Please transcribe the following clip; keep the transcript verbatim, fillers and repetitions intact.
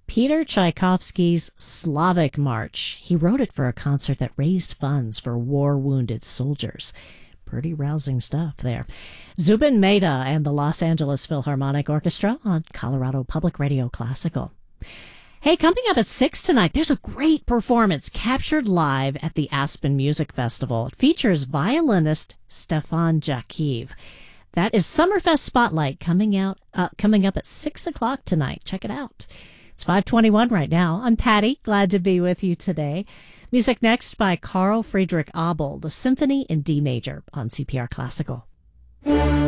Peter Tchaikovsky's Slavic March. He wrote it for a concert that raised funds for war-wounded soldiers. Pretty rousing stuff there. Zubin Mehta and the Los Angeles Philharmonic Orchestra on Colorado Public Radio Classical. Hey, coming up at six tonight, there's a great performance captured live at the Aspen Music Festival. It features violinist Stefan Jakiv. That is Summerfest Spotlight coming out, uh, coming up at six o'clock tonight. Check it out. It's five twenty-one right now. I'm Patty. Glad to be with you today. Music next by Carl Friedrich Abel, the Symphony in D Major on C P R Classical.